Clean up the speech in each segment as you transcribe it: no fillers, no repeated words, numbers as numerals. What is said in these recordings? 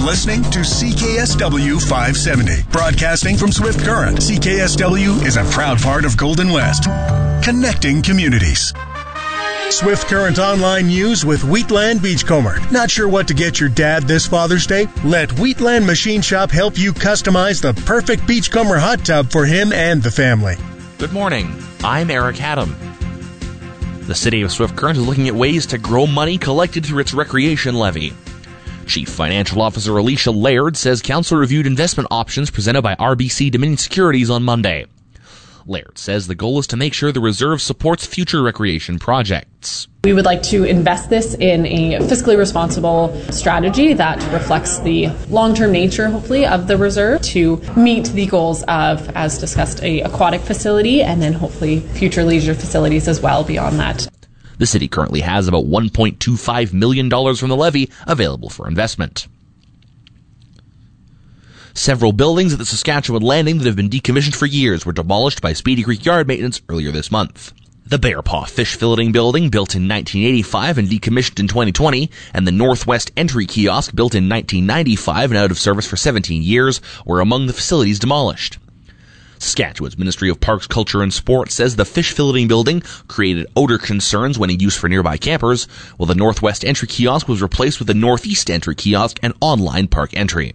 listening to CKSW 570. Broadcasting from Swift Current, CKSW is a proud part of Golden West. Connecting communities. Swift Current Online News with Wheatland Beachcomber. Not sure what to get your dad this Father's Day? Let Wheatland Machine Shop help you customize the perfect Beachcomber hot tub for him and the family. Good morning. I'm Eric Haddam. The city of Swift Current is looking at ways to grow money collected through its recreation levy. Chief Financial Officer Alicia Laird says council reviewed investment options presented by RBC Dominion Securities on Monday. Laird says the goal is to make sure the reserve supports future recreation projects. We would like to invest this in a fiscally responsible strategy that reflects the long-term nature, hopefully, of the reserve to meet the goals of, as discussed, a aquatic facility and then hopefully future leisure facilities as well beyond that. The city currently has about $1.25 million from the levy available for investment. Several buildings at the Saskatchewan Landing that have been decommissioned for years were demolished by Speedy Creek Yard Maintenance earlier this month. The Bear Paw Fish Filleting Building, built in 1985 and decommissioned in 2020, and the Northwest Entry Kiosk, built in 1995 and out of service for 17 years, were among the facilities demolished. Saskatchewan's Ministry of Parks, Culture and Sport says the Fish Filleting Building created odor concerns when in use for nearby campers, while the Northwest Entry Kiosk was replaced with the Northeast Entry Kiosk and online park entry.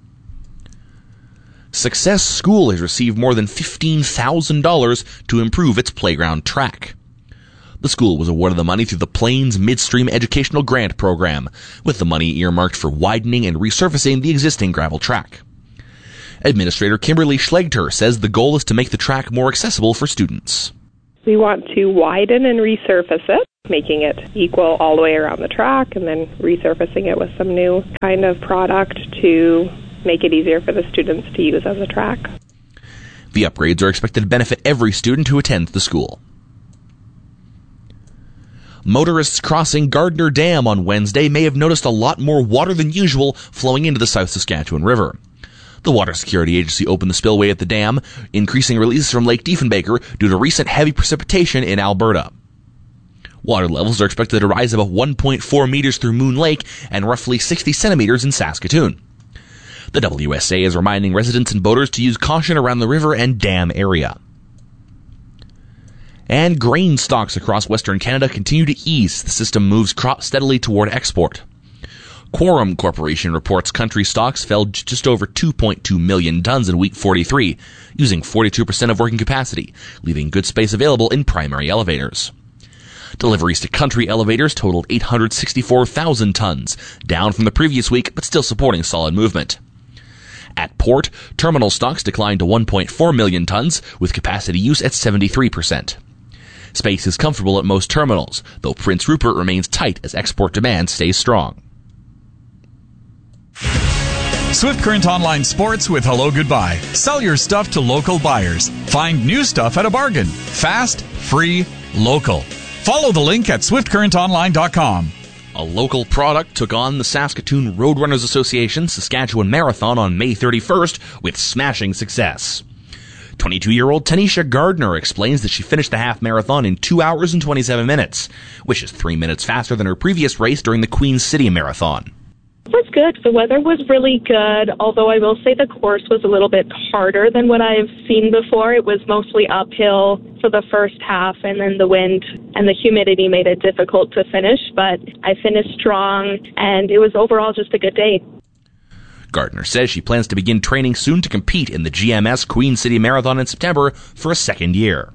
Success School has received more than $15,000 to improve its playground track. The school was awarded the money through the Plains Midstream Educational Grant Program, with the money earmarked for widening and resurfacing the existing gravel track. Administrator Kimberly Schlegter says the goal is to make the track more accessible for students. We want to widen and resurface it, making it equal all the way around the track, and then resurfacing it with some new kind of product to make it easier for the students to use as a track. The upgrades are expected to benefit every student who attends the school. Motorists crossing Gardner Dam on Wednesday may have noticed a lot more water than usual flowing into the South Saskatchewan River. The Water Security Agency opened the spillway at the dam, increasing releases from Lake Diefenbaker due to recent heavy precipitation in Alberta. Water levels are expected to rise about 1.4 meters through Moon Lake and roughly 60 centimeters in Saskatoon. The WSA is reminding residents and boaters to use caution around the river and dam area. And grain stocks across Western Canada continue to ease. The system moves crop steadily toward export. Quorum Corporation reports country stocks fell just over 2.2 million tons in week 43, using 42% of working capacity, leaving good space available in primary elevators. Deliveries to country elevators totaled 864,000 tons, down from the previous week, but still supporting solid movement. At port, terminal stocks declined to 1.4 million tons, with capacity use at 73%. Space is comfortable at most terminals, though Prince Rupert remains tight as export demand stays strong. Swift Current Online Sports with Hello Goodbye. Sell your stuff to local buyers. Find new stuff at a bargain. Fast, free, local. Follow the link at swiftcurrentonline.com. A local product took on the Saskatoon Roadrunners Association Saskatchewan Marathon on May 31st with smashing success. 22-year-old Tanisha Gardner explains that she finished the half marathon in 2 hours and 27 minutes, which is 3 minutes faster than her previous race during the Queen City Marathon. It was good. The weather was really good, although I will say the course was a little bit harder than what I've seen before. It was mostly uphill for the first half, and then the wind and the humidity made it difficult to finish, but I finished strong, and it was overall just a good day. Gardner says she plans to begin training soon to compete in the GMS Queen City Marathon in September for a second year.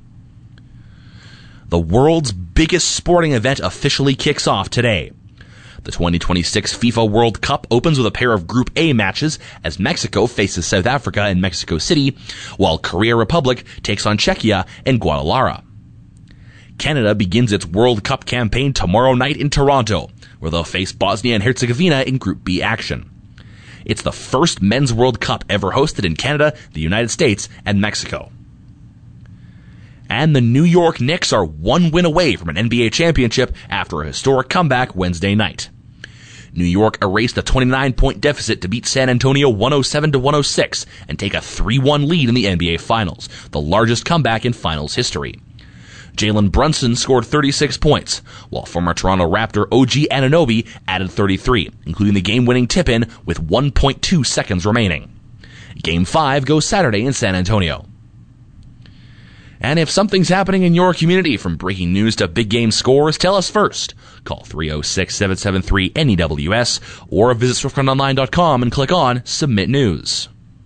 The world's biggest sporting event officially kicks off today. The 2026 FIFA World Cup opens with a pair of Group A matches as Mexico faces South Africa in Mexico City, while Korea Republic takes on Czechia and Guadalajara. Canada begins its World Cup campaign tomorrow night in Toronto, where they'll face Bosnia and Herzegovina in Group B action. It's the first Men's World Cup ever hosted in Canada, the United States, and Mexico. And the New York Knicks are one win away from an NBA championship after a historic comeback Wednesday night. New York erased a 29-point deficit to beat San Antonio 107-106 and take a 3-1 lead in the NBA Finals, the largest comeback in Finals history. Jalen Brunson scored 36 points, while former Toronto Raptor OG Anunoby added 33, including the game-winning tip-in with 1.2 seconds remaining. Game 5 goes Saturday in San Antonio. And if something's happening in your community, from breaking news to big game scores, tell us first. Call 306-773-NEWS or visit SwiftCurrentOnline.com and click on Submit News.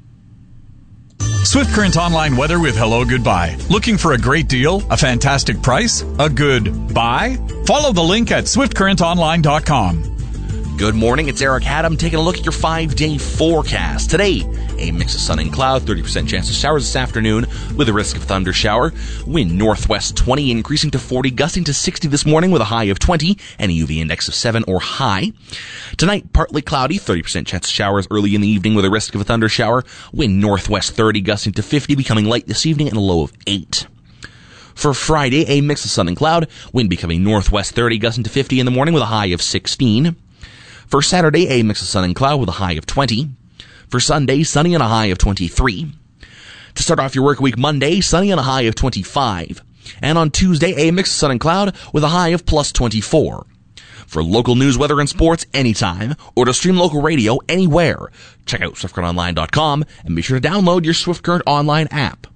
Swift Current Online weather with Hello Goodbye. Looking for a great deal? A fantastic price? A good buy? Follow the link at SwiftCurrentOnline.com. Good morning, it's Eric Haddam taking a look at your 5-day forecast. Today, a mix of sun and cloud, 30% chance of showers this afternoon with a risk of thunder shower. Wind northwest 20, increasing to 40, gusting to 60 this morning with a high of 20 and a UV index of 7 or high. Tonight, partly cloudy, 30% chance of showers early in the evening with a risk of a thunder shower. Wind northwest 30, gusting to 50, becoming light this evening and a low of 8. For Friday, a mix of sun and cloud, wind becoming northwest 30, gusting to 50 in the morning with a high of 16. For Saturday, a mix of sun and cloud with a high of 20. For Sunday, sunny and a high of 23. To start off your work week Monday, sunny and a high of 25. And on Tuesday, a mix of sun and cloud with a high of plus 24. For local news, weather, and sports anytime, or to stream local radio anywhere, check out SwiftCurrentOnline.com and be sure to download your Swift Current Online app.